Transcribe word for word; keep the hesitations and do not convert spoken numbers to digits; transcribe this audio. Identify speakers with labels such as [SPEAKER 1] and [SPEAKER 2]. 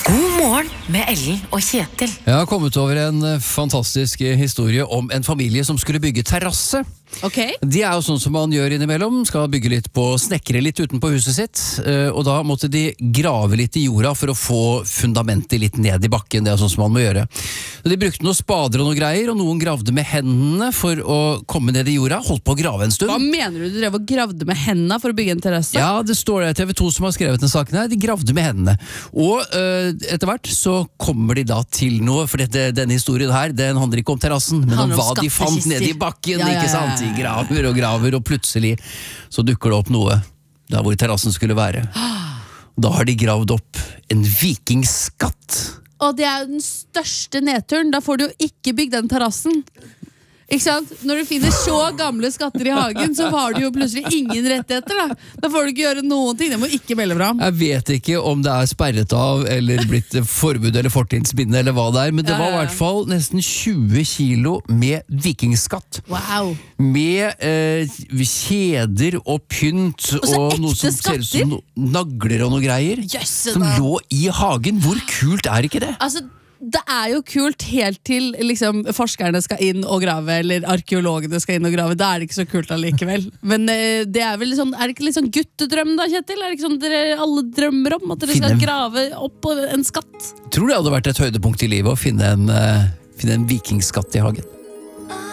[SPEAKER 1] God morgen med Ellen og Kjetil.
[SPEAKER 2] Jeg har kommet over en fantastisk historie om en familie som skulle bygge terrasse.
[SPEAKER 3] Ok.
[SPEAKER 2] De er jo sånn som man gjør innimellom, skal bygge litt på, snekre litt utenpå huset sitt, og da måtte de grave litt i jorda for å få fundamentet litt ned i bakken, det er sånn som man må gjøre. De brukte noen spader og noen greier, og noen gravde med hendene for å komme ned i jorda, holdt på å grave en stund.
[SPEAKER 3] Hva mener du du drev og gravde med hendene for å bygge en terrasse?
[SPEAKER 2] Ja, det står det T V to som har skrevet den saken her, de gravde med hendene. Og øh, etter hvert så kommer de da til noe, for dette, denne historien her, den handler ikke om terrassen, men om
[SPEAKER 3] Handler om
[SPEAKER 2] hva de fant
[SPEAKER 3] skattkister.
[SPEAKER 2] ned i bakken,
[SPEAKER 3] Ja, ja, ja,
[SPEAKER 2] ikke sant? De graver og graver, og plutselig så dukker det opp noe der hvor terrassen skulle være. Da har de gravd opp en vikingskatt.
[SPEAKER 3] Og det er jo den største nedturen. Da får du jo ikke bygd den terrassen. Ikke sant? Når du finner så gamle skatter i hagen, så har du jo plutselig ingen rettigheter. Da Da får du ikke gjøre noen ting. Det må ikke melde fram.
[SPEAKER 2] Jeg vet ikke om det er sperret av, eller blitt forbud eller fortidsbinde, eller hva det er, men det
[SPEAKER 3] Ja,
[SPEAKER 2] var i
[SPEAKER 3] ja, ja.
[SPEAKER 2] hvert fall nesten tjue kilo med vikingskatt.
[SPEAKER 3] Wow.
[SPEAKER 2] Med eh, kjeder og pynt og,
[SPEAKER 3] så
[SPEAKER 2] noe
[SPEAKER 3] ekte
[SPEAKER 2] som ser ut
[SPEAKER 3] skatter?
[SPEAKER 2] som no nagler og noe greier.
[SPEAKER 3] Jøsse
[SPEAKER 2] Som
[SPEAKER 3] da.
[SPEAKER 2] lå i hagen. Hvor kult er ikke det?
[SPEAKER 3] Altså, det er jo kult helt til liksom, forskerne skal inn og grave, eller arkeologene skal inn og grave. Da er det ikke så kult allikevel. Men eh, det er vel sånn, er det ikke litt sånn guttedrøm da, Kjetil? Er det ikke sånn dere alle drømmer om? At dere skal
[SPEAKER 2] Finne-
[SPEAKER 3] grave opp en skatt?
[SPEAKER 2] Tror det hadde vært et høydepunkt i livet å finne en, eh, finne en vikingskatt i hagen.